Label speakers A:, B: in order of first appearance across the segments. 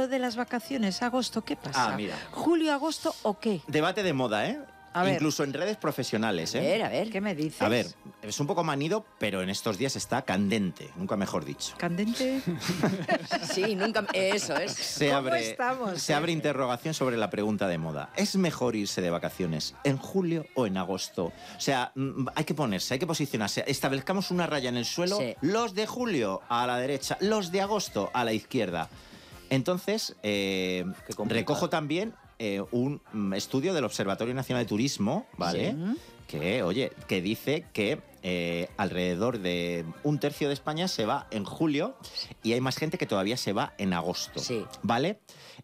A: lo de las vacaciones, agosto, ¿qué pasa?
B: Ah, mira.
A: ¿Julio, agosto o qué?
B: Debate de moda, ¿eh?
A: A ver.
B: Incluso en redes profesionales, ¿eh?
C: A ver.
A: ¿Qué me dices?
B: A ver, es un poco manido, pero en estos días está candente, nunca mejor dicho.
A: ¿Candente?
C: Sí, nunca... Eso es.
B: Se
A: ¿Cómo
B: abre,
A: estamos,
B: se abre interrogación sobre la pregunta de moda. ¿Es mejor irse de vacaciones en julio o en agosto? O sea, hay que ponerse, hay que posicionarse. Establezcamos una raya en el suelo.
C: Sí.
B: Los de julio a la derecha, los de agosto a la izquierda. Entonces, recojo también un estudio del Observatorio Nacional de Turismo, ¿vale?
A: Sí.
B: Que, oye, que dice que alrededor de un tercio de España se va en julio y hay más gente que todavía se va en agosto,
C: Sí.
B: ¿vale?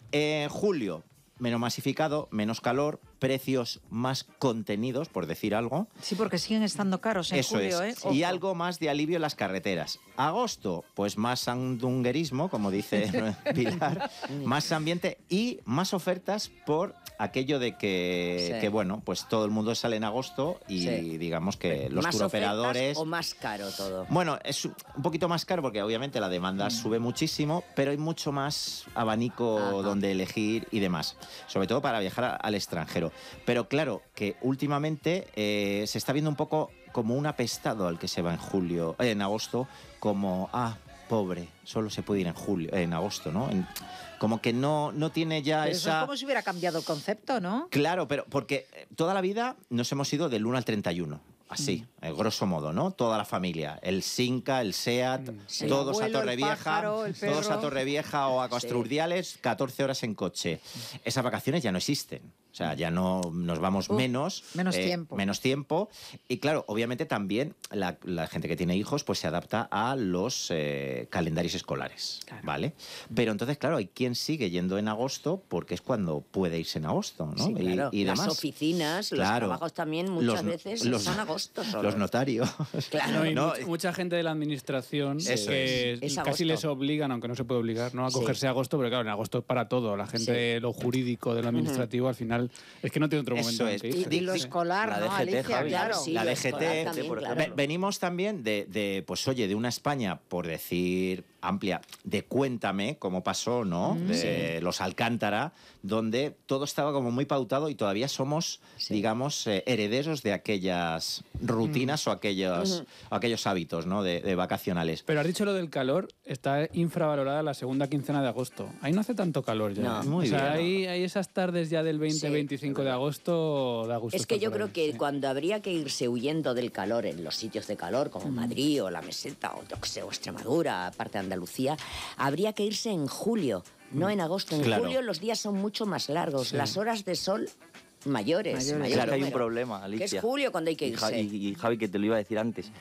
B: Julio, menos masificado, menos calor, precios más contenidos, por decir algo.
A: Sí, porque siguen estando caros en
B: Eso
A: julio,
B: es.
A: ¿eh? Ojo.
B: Y algo más de alivio en las carreteras. Agosto, pues más sandunguerismo, como dice Pilar, más ambiente y más ofertas por aquello de que,
C: Sí.
B: que, bueno, pues todo el mundo sale en agosto y
C: Sí.
B: digamos que los
C: ¿Más
B: turoperadores...
C: ofertas o más caro todo?
B: Bueno, es un poquito más caro porque obviamente la demanda sube muchísimo, pero hay mucho más abanico
C: Ajá.
B: donde elegir y demás, sobre todo para viajar al extranjero. Pero claro, que últimamente se está viendo un poco como un apestado al que se va en agosto, como, pobre, solo se puede ir en agosto, ¿no? Como que no tiene ya
A: Pero eso
B: esa...
A: es como si hubiera cambiado el concepto, ¿no?
B: Claro, pero porque toda la vida nos hemos ido del 1 al 31. Así, grosso modo, ¿no? Toda la familia. El Sinca, el SEAT,
C: Sí.
B: todos
A: El abuelo,
B: a
A: el
B: Torrevieja,
A: pájaro, el
B: todos
A: perro.
B: a Torrevieja o a Castrurdiales, 14 horas en coche. Esas vacaciones ya no existen. O sea, ya no nos vamos menos
A: tiempo.
B: Menos tiempo. Y claro, obviamente también la gente que tiene hijos pues se adapta a los calendarios escolares,
A: Claro.
B: ¿vale? Pero entonces, claro, hay quien sigue yendo en agosto porque es cuando puede irse en agosto, ¿no?
C: Sí, claro.
B: y
C: Las
B: demás.
C: oficinas, los
B: Claro.
C: trabajos también muchas veces son agosto solo.
B: Los notarios.
C: Claro.
D: No, y
B: No,
D: mucha gente de la administración
B: Eso
D: que
C: es
D: casi
C: agosto.
D: les obligan, aunque no se puede obligar, ¿no? A
C: Sí.
D: cogerse agosto, pero claro, en agosto es para todo. La gente de lo jurídico, de lo administrativo, al final es que no tiene otro
B: Eso
D: momento en
B: es.
D: que irse.
A: Y lo
D: Sí.
A: escolar,
E: La
A: ¿no,
E: DGT,
A: Alicia?
E: Javi.
A: Claro.
C: Sí,
B: La
C: lo
B: DGT,
C: escolar también,
E: por
C: claro.
E: ejemplo.
B: Venimos también pues oye, de una España, por decir amplia, de Cuéntame, como pasó, ¿no? De los Alcántara, donde todo estaba como muy pautado y todavía somos, digamos, herederos de aquellas rutinas o aquellos hábitos, ¿no? De vacacionales.
D: Pero has dicho lo del calor, está infravalorada la segunda quincena de agosto. Ahí no hace tanto calor ya.
C: No.
B: Muy
D: o sea,
B: bien.
D: hay esas tardes ya del 20-25 de agosto, da gusto.
C: Es que
D: estar
C: yo
D: por
C: creo
D: ahí,
C: que
D: sí.
C: cuando habría que irse huyendo del calor en los sitios de calor, como Madrid o la Meseta o, yo qué sé, o Extremadura, aparte de Andalucía, habría que irse en julio, no en agosto. En
B: Claro.
C: julio los días son mucho más largos, las horas de sol mayores. mayor
E: Claro, hay un
C: número.
E: problema,
C: Que
E: Alicia.
C: es julio cuando hay que
E: Y
C: irse.
E: y Javi, que te lo iba a decir antes.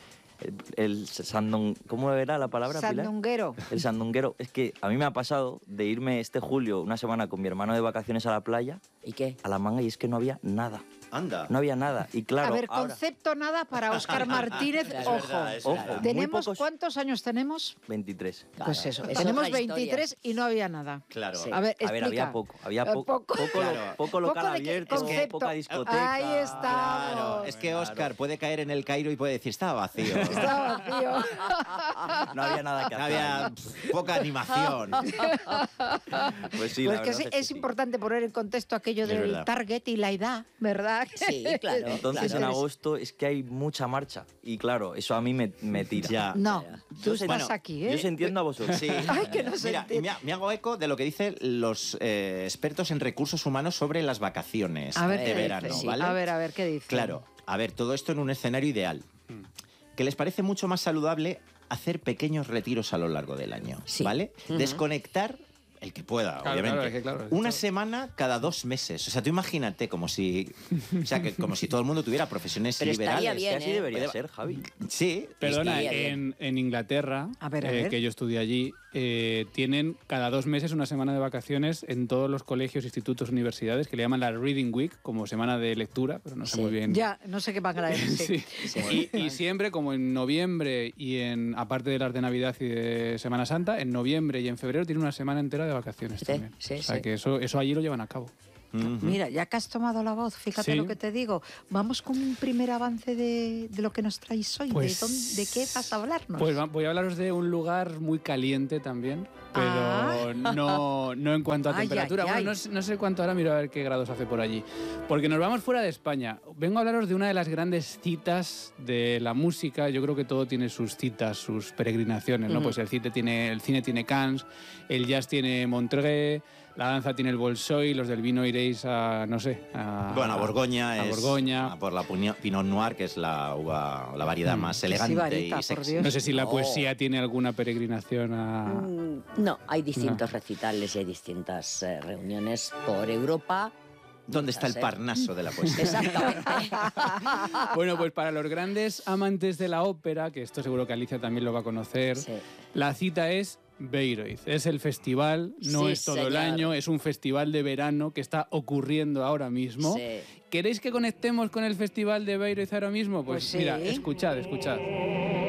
E: ¿Cómo era la palabra, Pilar?
A: Sandunguero.
E: El sandunguero. Es que a mí me ha pasado de irme este julio, una semana con mi hermano de vacaciones a la playa,
C: ¿Y qué?
E: a la manga, y es que no había nada.
B: Anda.
E: No había nada. Y claro,
A: A ver,
E: ahora,
A: concepto nada para Óscar Martínez.
C: Claro,
A: Ojo.
E: ojo, muy
A: ¿Tenemos
E: pocos-
A: cuántos años tenemos?
E: 23.
A: Pues eso,
C: es
A: tenemos
C: otra historia.
A: 23 y no había nada.
B: Claro.
C: Sí.
A: A ver,
E: A ver, había
A: explica.
E: poco. Había
A: Poco.
B: Claro.
E: poco local
A: Poco de qué
E: abierto,
A: concepto.
E: poca discoteca.
A: Ahí estamos.
B: Claro, es que Óscar puede caer en el Cairo y puede decir, estaba vacío.
A: Estaba vacío.
E: No había nada que
B: No
E: hacer.
B: había poca animación.
E: Pues sí,
A: Pues
E: la
A: que
E: verdad
A: sí,
E: es que
A: es
E: sí.
A: importante poner en contexto aquello
B: Es
A: del
B: verdad.
A: target y la edad, ¿verdad?
C: Sí, claro.
E: Entonces
C: claro.
E: en agosto es que hay mucha marcha. Y claro, eso a mí me tira.
B: Ya.
A: No, tú
E: Yo
A: estás
E: bueno,
A: aquí, ¿eh?
E: Yo os entiendo a vosotros.
B: Sí.
A: Ay, que no se
B: Mira, y
A: entiende.
B: me hago eco de lo que dicen los expertos en recursos humanos sobre las vacaciones
A: A ver,
B: de
A: ¿qué
B: verano,
A: dice?
B: ¿vale?
A: A ver, ¿qué dice?
B: Claro, a ver, todo esto en un escenario ideal. Que les parece mucho más saludable hacer pequeños retiros a lo largo del año,
C: Sí.
B: ¿vale? Desconectar el que pueda,
D: Claro,
B: obviamente.
D: claro, es que claro,
B: Una
D: esto-
B: semana cada 2 meses. O sea, tú imagínate como si todo el mundo tuviera profesiones
C: Pero estaría
B: liberales.
C: bien,
E: Que así
C: ¿eh?
E: debería ser, Javi.
B: Sí.
D: Perdona,
C: Estaría bien.
D: en Inglaterra,
A: A ver.
D: que yo estudié allí, tienen cada 2 meses una semana de vacaciones en todos los colegios, institutos, universidades, que le llaman la Reading Week, como semana de lectura, pero no sé
C: Sí.
D: muy bien.
A: Ya, no sé qué van a decir.
D: Sí. Y siempre, como en noviembre y aparte de las de Navidad y de Semana Santa, en noviembre y en febrero tienen una semana entera de vacaciones
C: Sí,
D: también.
C: sí,
D: o sea
C: sí.
D: que eso allí lo llevan a cabo.
A: Mira, ya que has tomado la voz, fíjate
D: Sí.
A: lo que te digo. Vamos con un primer avance de lo que nos traéis hoy.
D: Pues-
A: ¿De qué vas a hablarnos?
D: Pues voy a hablaros de un lugar muy caliente también, pero no en cuanto a
A: Ay,
D: temperatura.
A: ay, ay.
D: Bueno, no sé cuánto ahora, miro a ver qué grados hace por allí. Porque nos vamos fuera de España. Vengo a hablaros de una de las grandes citas de la música. Yo creo que todo tiene sus citas, sus peregrinaciones, ¿no? Pues el cine tiene Cannes, el jazz tiene Montreux, la danza tiene el Bolshoi, los del vino iréis a, no sé, a
B: Borgoña
D: a
B: es
D: Borgoña.
B: por la Pinot Noir, que es la uva, la variedad más elegante
A: sibarita,
B: y
A: por
B: sexy.
A: Dios.
D: No sé si la poesía tiene alguna peregrinación a...
C: No, hay distintos recitales y hay distintas reuniones por Europa.
B: ¿Dónde está el Parnaso de la poesía?
C: Exactamente.
D: Bueno, pues para los grandes amantes de la ópera, que esto seguro que Alicia también lo va a conocer,
C: Sí.
D: la cita es Bayreuth. Es el festival, no
C: Sí,
D: es todo el
C: señor.
D: año, es un festival de verano que está ocurriendo ahora mismo.
C: Sí.
D: ¿Queréis que conectemos con el festival de Bayreuth ahora mismo? Pues
A: Pues sí.
D: mira, escuchad.